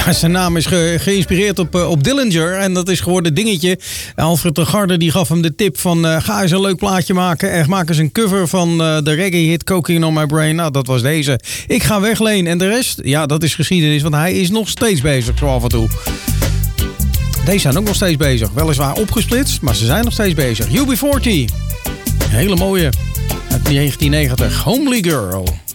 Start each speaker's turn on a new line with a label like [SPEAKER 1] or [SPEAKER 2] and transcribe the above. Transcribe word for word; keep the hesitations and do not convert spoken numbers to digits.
[SPEAKER 1] Ja, zijn naam is ge- geïnspireerd op, uh, op Dillinger. En dat is geworden dingetje. Alfred de Garde die gaf hem de tip van... Uh, ga eens een leuk plaatje maken. En maak eens een cover van uh, de reggae-hit Cocaine on My Brain. Nou, dat was deze. Ik ga weg, Leen. En de rest, ja, dat is geschiedenis. Want hij is nog steeds bezig, zo af en toe. Deze zijn ook nog steeds bezig. Weliswaar opgesplitst, maar ze zijn nog steeds bezig. U B forty. Hele mooie. Uit negentien negentig. Homely Girl.